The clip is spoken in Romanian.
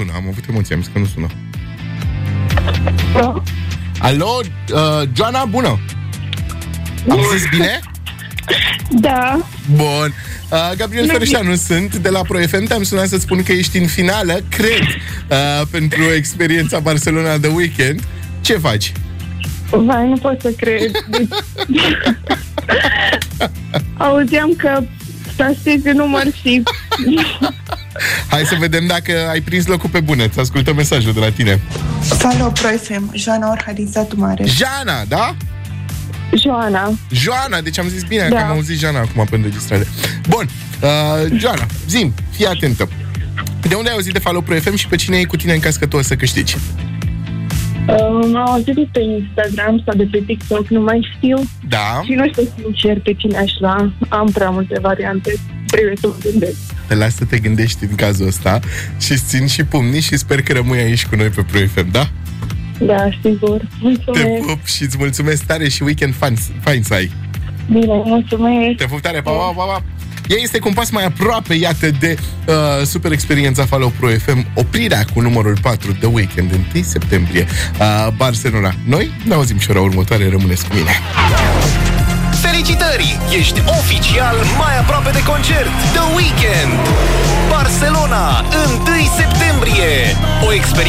sună, am avut emoții, am zis că nu sună. Da. Alo, Joana, bună! Am zis bine? Da. Bun. Gabriel Fărășanu sunt de la Pro FM. Te-am sunat să spun că ești în finală, cred, pentru experiența Barcelona de weekend. Ce faci? Vai, nu pot să cred. Auzeam că stăteți de număr și... Hai să vedem dacă ai prins locul pe bune. Îți ascultă mesajul de la tine. Salut, Pro FM, Joana Orhaliza Tumare. Jana, da? Joana, deci am zis bine, Da. că am auzit Jana acum pe înregistrare. Bun, Joana, zi-mi, fii atentă. De unde ai auzit de Follow Pro FM și pe cine e cu tine în caz că tu o să câștigi? am auzit de pe Instagram sau de pe TikTok, nu mai știu. Da. Și nu știu sincer pe cine aș lua. Am prea multe variante. Trebuie să mă gândesc. Te las să te gândești în cazul ăsta și îți țin și pumnii și sper că rămâi aici cu noi pe Pro FM, da? Da, sigur. Te Mulțumesc. pup și îți mulțumesc tare și weekend fain să ai. Bine, mulțumesc. Te pup tare, pa, pa, pa, pa. Ea este cu un pas mai aproape, iată, de super experiența Follow Pro FM, oprirea cu numărul 4 de weekend, 1 septembrie, Barcelona. Noi ne auzim și ora următoare, rămâneți cu mine. Felicitări! Ești oficial mai aproape de concert. The Weeknd, Barcelona, 1 septembrie. O experiență